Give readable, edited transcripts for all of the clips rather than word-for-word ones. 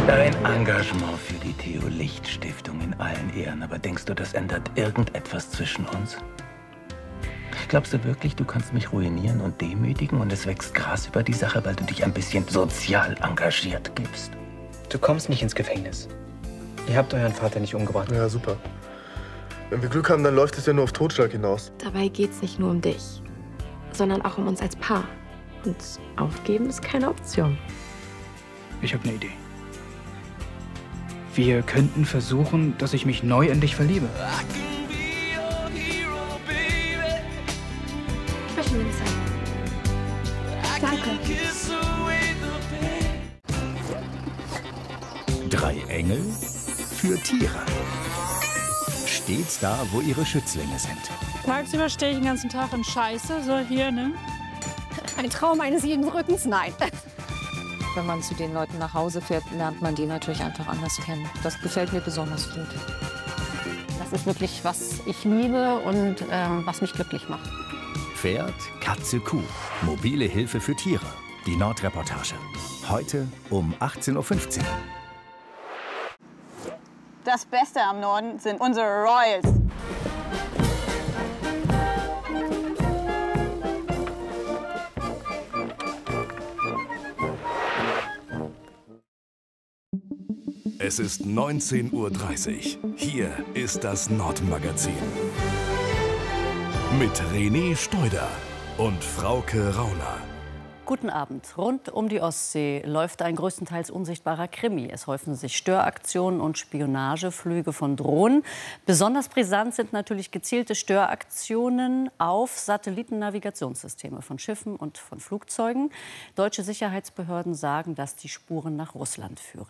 Dein Engagement für die Theo-Licht-Stiftung in allen Ehren, aber denkst du, das ändert irgendetwas zwischen uns? Glaubst du wirklich, du kannst mich ruinieren und demütigen und es wächst Gras über die Sache, weil du dich ein bisschen sozial engagiert gibst? Du kommst nicht ins Gefängnis. Ihr habt euren Vater nicht umgebracht. Ja, super. Wenn wir Glück haben, dann läuft es ja nur auf Totschlag hinaus. Dabei geht's nicht nur um dich, sondern auch um uns als Paar. Und aufgeben ist keine Option. Ich habe eine Idee. Wir könnten versuchen, dass ich mich neu in dich verliebe. Danke. 3 Engel für Tiere. Stets da, wo ihre Schützlinge sind. Tagsüber stehe ich den ganzen Tag in Scheiße, so hier, ne? Ein Traum eines jeden Rückens, nein. Wenn man zu den Leuten nach Hause fährt, lernt man die natürlich einfach anders kennen. Das gefällt mir besonders gut. Das ist wirklich, was ich liebe und was mich glücklich macht. Pferd, Katze, Kuh. Mobile Hilfe für Tiere. Die Nordreportage. Heute um 18:15 Uhr. Das Beste am Norden sind unsere Royals. Es ist 19:30 Uhr. Hier ist das Nordmagazin. Mit René Steuder und Frauke Rauner. Guten Abend. Rund um die Ostsee läuft ein größtenteils unsichtbarer Krimi. Es häufen sich Störaktionen und Spionageflüge von Drohnen. Besonders brisant sind natürlich gezielte Störaktionen auf Satellitennavigationssysteme von Schiffen und von Flugzeugen. Deutsche Sicherheitsbehörden sagen, dass die Spuren nach Russland führen.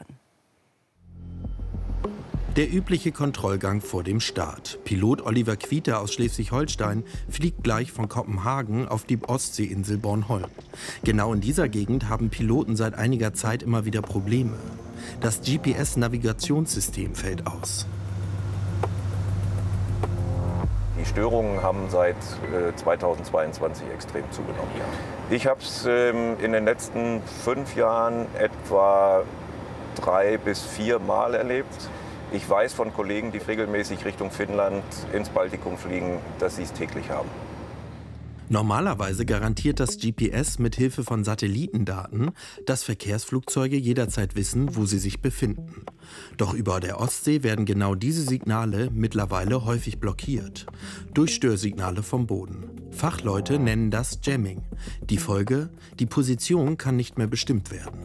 Der übliche Kontrollgang vor dem Start. Pilot Oliver Quieter aus Schleswig-Holstein fliegt gleich von Kopenhagen auf die Ostseeinsel Bornholm. Genau in dieser Gegend haben Piloten seit einiger Zeit immer wieder Probleme. Das GPS-Navigationssystem fällt aus. Die Störungen haben seit 2022 extrem zugenommen. Ich habe es in den letzten 5 Jahren etwa 3 bis 4 Mal erlebt. Ich weiß von Kollegen, die regelmäßig Richtung Finnland ins Baltikum fliegen, dass sie es täglich haben. Normalerweise garantiert das GPS mit Hilfe von Satellitendaten, dass Verkehrsflugzeuge jederzeit wissen, wo sie sich befinden. Doch über der Ostsee werden genau diese Signale mittlerweile häufig blockiert. Durch Störsignale vom Boden. Fachleute nennen das Jamming. Die Folge: Die Position kann nicht mehr bestimmt werden.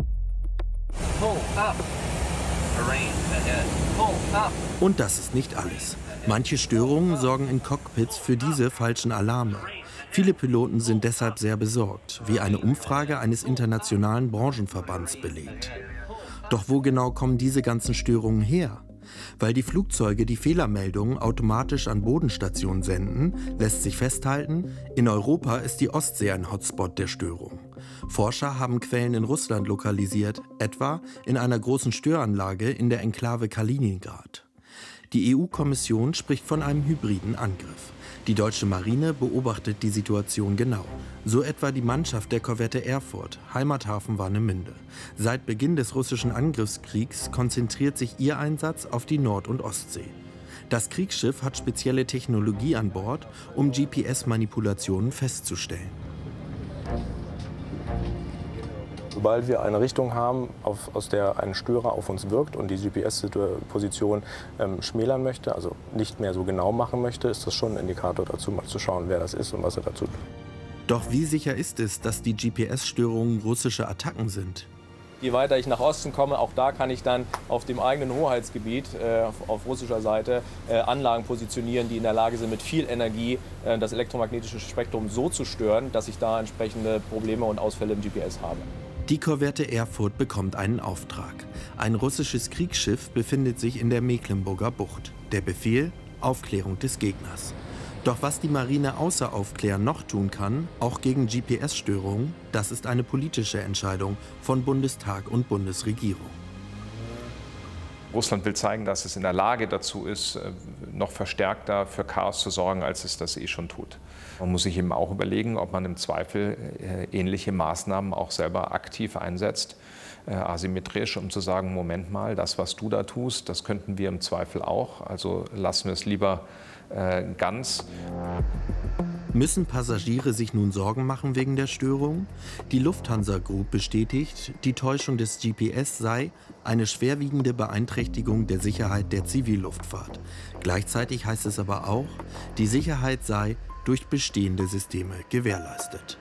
Und das ist nicht alles. Manche Störungen sorgen in Cockpits für diese falschen Alarme. Viele Piloten sind deshalb sehr besorgt, wie eine Umfrage eines internationalen Branchenverbands belegt. Doch wo genau kommen diese ganzen Störungen her? Weil die Flugzeuge die Fehlermeldungen automatisch an Bodenstationen senden, lässt sich festhalten, in Europa ist die Ostsee ein Hotspot der Störung. Forscher haben Quellen in Russland lokalisiert, etwa in einer großen Störanlage in der Enklave Kaliningrad. Die EU-Kommission spricht von einem hybriden Angriff. Die deutsche Marine beobachtet die Situation genau. So etwa die Mannschaft der Korvette Erfurt, Heimathafen Warnemünde. Seit Beginn des russischen Angriffskriegs konzentriert sich ihr Einsatz auf die Nord- und Ostsee. Das Kriegsschiff hat spezielle Technologie an Bord, um GPS-Manipulationen festzustellen. Sobald wir eine Richtung haben, aus der ein Störer auf uns wirkt und die GPS-Position schmälern möchte, also nicht mehr so genau machen möchte, ist das schon ein Indikator dazu, mal zu schauen, wer das ist und was er dazu tut. Doch wie sicher ist es, dass die GPS-Störungen russische Attacken sind? Je weiter ich nach Osten komme, auch da kann ich dann auf dem eigenen Hoheitsgebiet auf russischer Seite Anlagen positionieren, die in der Lage sind, mit viel Energie das elektromagnetische Spektrum so zu stören, dass ich da entsprechende Probleme und Ausfälle im GPS habe. Die Korvette Erfurt bekommt einen Auftrag. Ein russisches Kriegsschiff befindet sich in der Mecklenburger Bucht. Der Befehl: Aufklärung des Gegners. Doch was die Marine außer Aufklären noch tun kann, auch gegen GPS-Störungen, das ist eine politische Entscheidung von Bundestag und Bundesregierung. Russland will zeigen, dass es in der Lage dazu ist, noch verstärkter für Chaos zu sorgen, als es das schon tut. Man muss sich eben auch überlegen, ob man im Zweifel ähnliche Maßnahmen auch selber aktiv einsetzt, asymmetrisch, um zu sagen, Moment mal, das, was du da tust, das könnten wir im Zweifel auch. Also lassen wir es lieber ganz. Müssen Passagiere sich nun Sorgen machen wegen der Störung? Die Lufthansa Group bestätigt, die Täuschung des GPS sei eine schwerwiegende Beeinträchtigung der Sicherheit der Zivilluftfahrt. Gleichzeitig heißt es aber auch, die Sicherheit sei durch bestehende Systeme gewährleistet.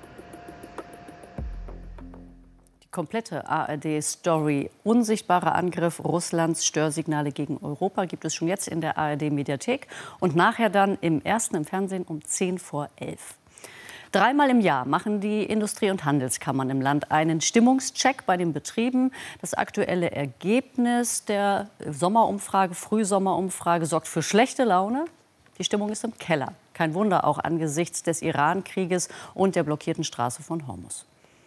Komplette ARD-Story Unsichtbarer Angriff Russlands, Störsignale gegen Europa gibt es schon jetzt in der ARD-Mediathek und nachher dann im Fernsehen um 10 vor 11. Dreimal im Jahr machen die Industrie- und Handelskammern im Land einen Stimmungscheck bei den Betrieben. Das aktuelle Ergebnis der Sommerumfrage, Frühsommerumfrage, sorgt für schlechte Laune. Die Stimmung ist im Keller. Kein Wunder, auch angesichts des Iran-Krieges und der blockierten Straße von Hormuz.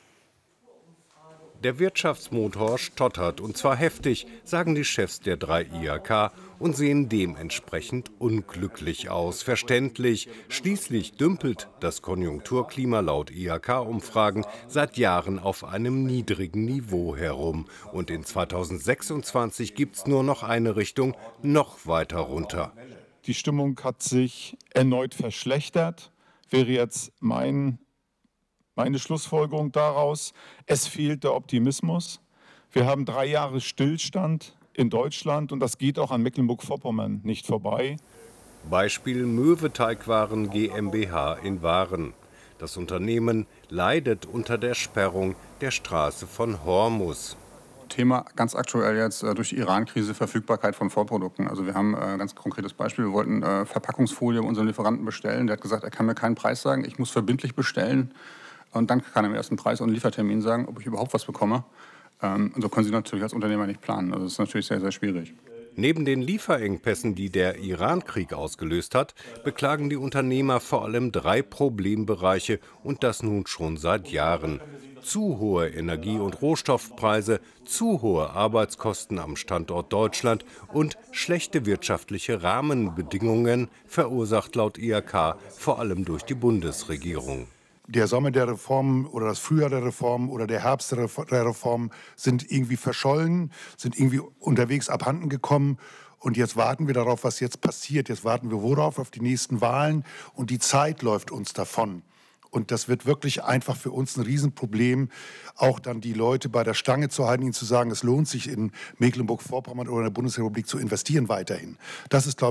Der Wirtschaftsmotor stottert, und zwar heftig, sagen die Chefs der 3 IHK und sehen dementsprechend unglücklich aus. Verständlich. Schließlich dümpelt das Konjunkturklima laut IHK-Umfragen seit Jahren auf einem niedrigen Niveau herum. Und in 2026 gibt es nur noch eine Richtung, noch weiter runter. Die Stimmung hat sich erneut verschlechtert, wäre jetzt meine Schlussfolgerung daraus. Es fehlt der Optimismus. Wir haben 3 Jahre Stillstand in Deutschland und das geht auch an Mecklenburg-Vorpommern nicht vorbei. Beispiel Möwe Teigwaren GmbH in Waren. Das Unternehmen leidet unter der Sperrung der Straße von Hormuz. Thema ganz aktuell jetzt durch die Iran-Krise, Verfügbarkeit von Vorprodukten. Also wir haben ein ganz konkretes Beispiel. Wir wollten Verpackungsfolie bei unserem Lieferanten bestellen. Der hat gesagt, er kann mir keinen Preis sagen, ich muss verbindlich bestellen. Und dann kann er mir erst einen Preis und einen Liefertermin sagen, ob ich überhaupt was bekomme. Und so können Sie natürlich als Unternehmer nicht planen. Also das ist natürlich sehr, sehr schwierig. Neben den Lieferengpässen, die der Iran-Krieg ausgelöst hat, beklagen die Unternehmer vor allem 3 Problembereiche und das nun schon seit Jahren. Zu hohe Energie- und Rohstoffpreise, zu hohe Arbeitskosten am Standort Deutschland und schlechte wirtschaftliche Rahmenbedingungen, verursacht laut IHK vor allem durch die Bundesregierung. Der Sommer der Reformen oder das Frühjahr der Reformen oder der Herbst der Reformen sind irgendwie verschollen, sind irgendwie unterwegs abhanden gekommen. Und jetzt warten wir darauf, was jetzt passiert. Jetzt warten wir worauf? Auf die nächsten Wahlen. Und die Zeit läuft uns davon. Und das wird wirklich einfach für uns ein Riesenproblem, auch dann die Leute bei der Stange zu halten, ihnen zu sagen, es lohnt sich in Mecklenburg-Vorpommern oder in der Bundesrepublik zu investieren weiterhin. Das ist, glaube ich,